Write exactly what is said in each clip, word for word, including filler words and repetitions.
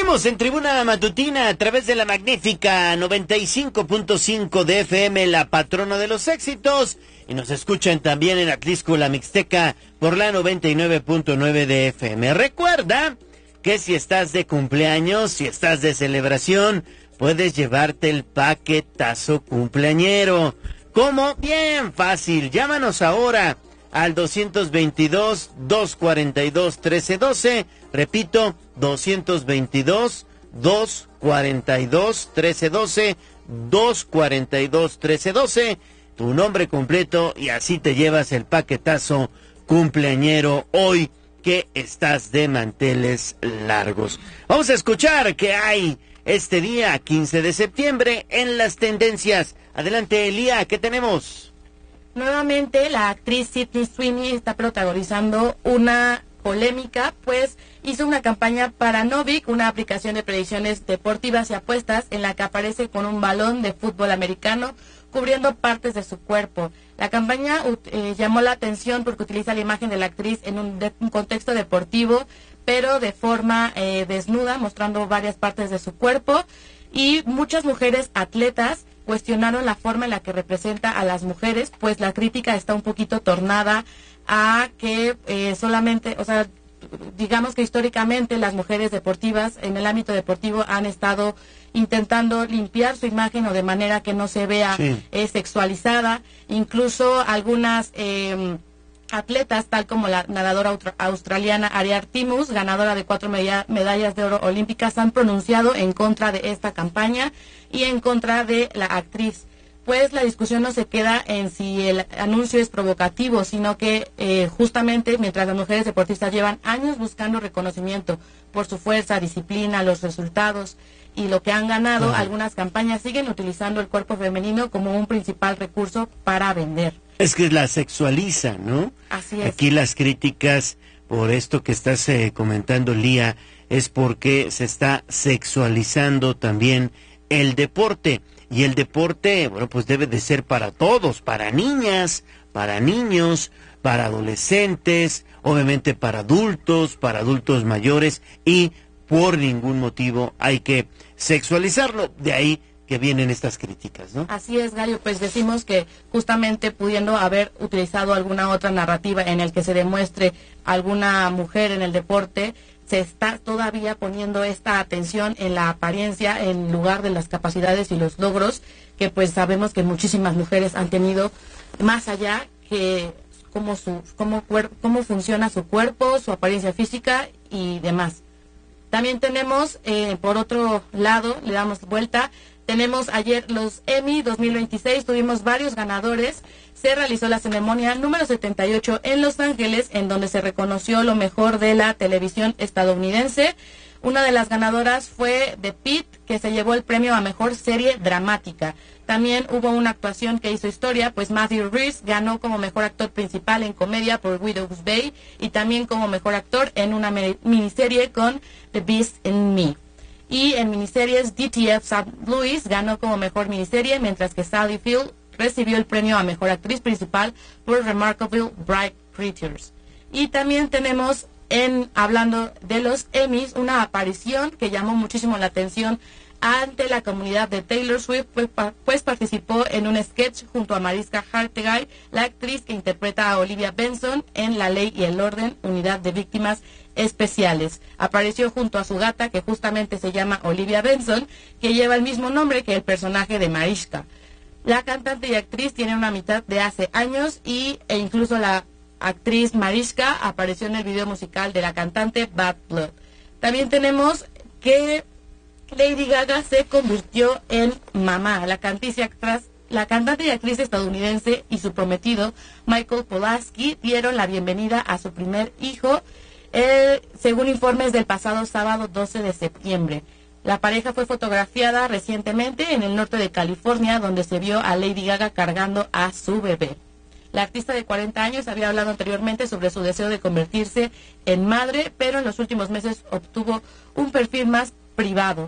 Seguimos en Tribuna Matutina a través de la magnífica noventa y cinco punto cinco de F M, la patrona de los éxitos, y nos escuchan también en Atlisco, la Mixteca, por la noventa y nueve punto nueve de F M. Recuerda que si estás de cumpleaños, si estás de celebración, puedes llevarte el paquetazo cumpleañero. ¿Cómo? Bien fácil, llámanos ahora al doscientos veintidós, doscientos cuarenta y dos, trece doce, repito, doscientos veintidós, doscientos cuarenta y dos, trece doce, doscientos cuarenta y dos, trece doce, tu nombre completo y así te llevas el paquetazo cumpleañero hoy que estás de manteles largos. Vamos a escuchar qué hay este día, quince de septiembre, en las tendencias. Adelante, Elía, ¿qué tenemos? Nuevamente, la actriz Sydney Sweeney está protagonizando una polémica, pues hizo una campaña para Novik, una aplicación de predicciones deportivas y apuestas, en la que aparece con un balón de fútbol americano cubriendo partes de su cuerpo. La campaña eh, llamó la atención porque utiliza la imagen de la actriz en un, de, un contexto deportivo, pero de forma eh, desnuda, mostrando varias partes de su cuerpo, y muchas mujeres atletas cuestionaron la forma en la que representa a las mujeres, pues la crítica está un poquito tornada a que eh, solamente, o sea, digamos que históricamente las mujeres deportivas en el ámbito deportivo han estado intentando limpiar su imagen o de manera que no se vea sí. eh, sexualizada. Incluso algunas eh, atletas, tal como la nadadora australiana Aria Artimus, ganadora de cuatro medalla, medallas de oro olímpicas, han pronunciado en contra de esta campaña y en contra de la actriz. Pues la discusión no se queda en si el anuncio es provocativo, sino que eh, justamente mientras las mujeres deportistas llevan años buscando reconocimiento por su fuerza, disciplina, los resultados y lo que han ganado, uh-huh. algunas campañas siguen utilizando el cuerpo femenino como un principal recurso para vender. Es que la sexualiza, ¿no? Así es. Aquí las críticas por esto que estás eh, comentando, Lía, es porque se está sexualizando también el deporte. Y el deporte, bueno, pues debe de ser para todos, para niñas, para niños, para adolescentes, obviamente para adultos, para adultos mayores, y por ningún motivo hay que sexualizarlo. De ahí que vienen estas críticas, ¿no? Así es, Gallo, pues decimos que justamente pudiendo haber utilizado alguna otra narrativa en el que se demuestre alguna mujer en el deporte, se está todavía poniendo esta atención en la apariencia en lugar de las capacidades y los logros que pues sabemos que muchísimas mujeres han tenido, más allá que cómo, su, cómo, cómo funciona su cuerpo, su apariencia física y demás. También tenemos, eh, por otro lado, le damos vuelta, tenemos ayer los Emmy dos mil veintiséis, tuvimos varios ganadores. Se realizó la ceremonia número setenta y ocho en Los Ángeles, en donde se reconoció lo mejor de la televisión estadounidense. Una de las ganadoras fue The Pitt, que se llevó el premio a mejor serie dramática. También hubo una actuación que hizo historia, pues Matthew Rhys ganó como mejor actor principal en comedia por Widow's Bay y también como mejor actor en una miniserie con The Beast in Me. Y en miniseries, D T F Saint Louis ganó como mejor miniserie, mientras que Sally Field recibió el premio a mejor actriz principal por Remarkable Bright Creatures. Y también tenemos, en hablando de los Emmys, una aparición que llamó muchísimo la atención ante la comunidad de Taylor Swift, pues, pues participó en un sketch junto a Mariska Hargitay, la actriz que interpreta a Olivia Benson en La Ley y el Orden, Unidad de Víctimas Especiales. Apareció junto a su gata, que justamente se llama Olivia Benson, que lleva el mismo nombre que el personaje de Mariska. La cantante y actriz tiene una amistad de hace años y, e incluso la actriz Mariska apareció en el video musical de la cantante Bad Blood. También tenemos que Lady Gaga se convirtió en mamá. La cantante, la cantante y actriz estadounidense y su prometido Michael Polaski dieron la bienvenida a su primer hijo, eh, según informes del pasado sábado doce de septiembre. La pareja fue fotografiada recientemente en el norte de California, donde se vio a Lady Gaga cargando a su bebé. La artista de cuarenta años había hablado anteriormente sobre su deseo de convertirse en madre, pero en los últimos meses obtuvo un perfil más privado.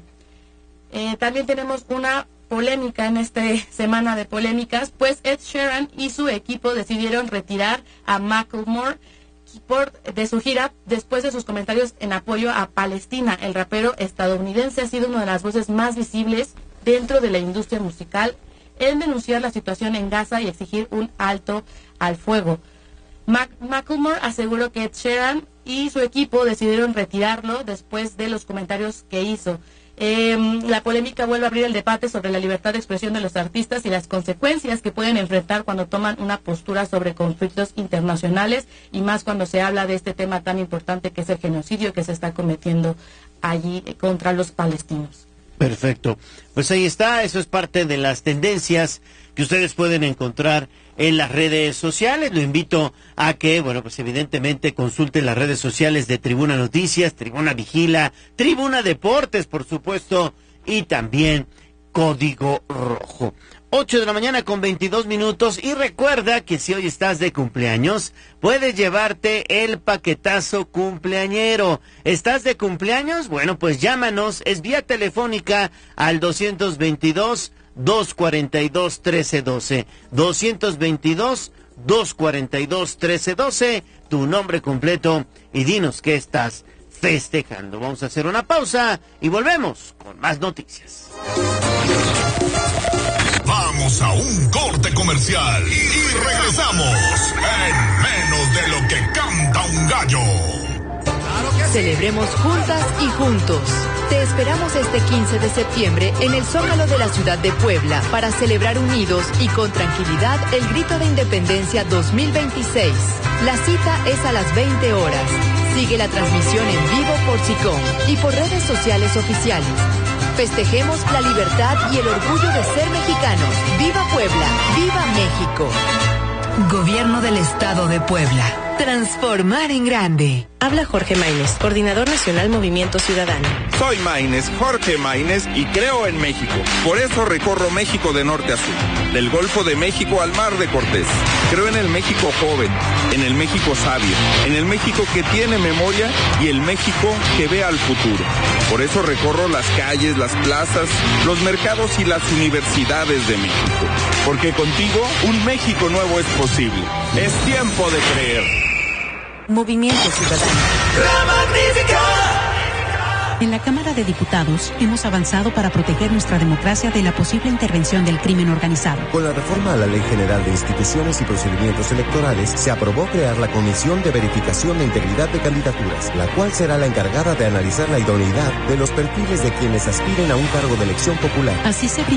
Eh, también tenemos una polémica en esta semana de polémicas, pues Ed Sheeran y su equipo decidieron retirar a Macklemore, por, de su gira después de sus comentarios en apoyo a Palestina. El rapero estadounidense ha sido una de las voces más visibles dentro de la industria musical en denunciar la situación en Gaza y exigir un alto al fuego. Mac Macklemore aseguró que Ed Sheeran y su equipo decidieron retirarlo después de los comentarios que hizo. Eh, la polémica vuelve a abrir el debate sobre la libertad de expresión de los artistas y las consecuencias que pueden enfrentar cuando toman una postura sobre conflictos internacionales, y más cuando se habla de este tema tan importante que es el genocidio que se está cometiendo allí contra los palestinos. Perfecto. Pues ahí está, eso es parte de las tendencias que ustedes pueden encontrar en las redes sociales. Lo invito a que, bueno, pues evidentemente consulten las redes sociales de Tribuna Noticias, Tribuna Vigila, Tribuna Deportes, por supuesto, y también Código Rojo. ocho de la mañana con veintidós minutos, y recuerda que si hoy estás de cumpleaños, puedes llevarte el paquetazo cumpleañero. ¿Estás de cumpleaños? Bueno, pues llámanos, es vía telefónica al doscientos veintidós, doscientos cuarenta y dos, trece doce, doscientos veintidós, doscientos cuarenta y dos, trece doce, tu nombre completo y dinos qué estás festejando. Vamos a hacer una pausa y volvemos con más noticias. Vamos a un corte comercial y, y regresamos en menos de lo que canta un gallo. Celebremos juntas y juntos. Te esperamos este quince de septiembre en el Zócalo de la ciudad de Puebla para celebrar unidos y con tranquilidad el Grito de Independencia dos mil veintiséis. La cita es a las veinte horas. Sigue la transmisión en vivo por SICOM y por redes sociales oficiales. Festejemos la libertad y el orgullo de ser mexicanos. ¡Viva Puebla! ¡Viva México! Gobierno del Estado de Puebla. Transformar en grande. Habla Jorge Maínez, Coordinador Nacional Movimiento Ciudadano. Soy Maínez, Jorge Maínez, y creo en México. Por eso recorro México de norte a sur, del Golfo de México al Mar de Cortés. Creo en el México joven, en el México sabio, en el México que tiene memoria y el México que ve al futuro. Por eso recorro las calles, las plazas, los mercados y las universidades de México. Porque contigo un México nuevo es posible. Es tiempo de creer. Movimiento Ciudadano. La Magnífica. En la Cámara de Diputados hemos avanzado para proteger nuestra democracia de la posible intervención del crimen organizado. Con la reforma a la Ley General de Instituciones y Procedimientos Electorales, se aprobó crear la Comisión de Verificación de Integridad de Candidaturas, la cual será la encargada de analizar la idoneidad de los perfiles de quienes aspiren a un cargo de elección popular. Así se